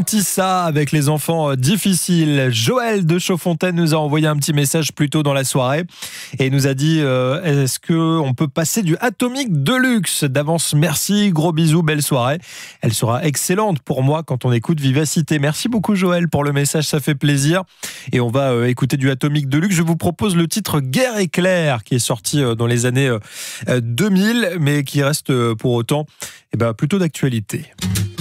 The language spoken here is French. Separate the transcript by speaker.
Speaker 1: senti ça avec les enfants difficiles. Joël de Chaudfontaine nous a envoyé un petit message plus tôt dans la soirée et nous a dit est-ce qu'on peut passer du Atomique Deluxe? D'avance, merci, gros bisous, belle soirée. Elle sera excellente pour moi quand on écoute Vivacité. Merci beaucoup Joël pour le message, ça fait plaisir. Et on va écouter du Atomique Deluxe. Je vous propose le titre Guerre éclair qui est sorti dans les années 2000 mais qui reste pour autant plutôt d'actualité.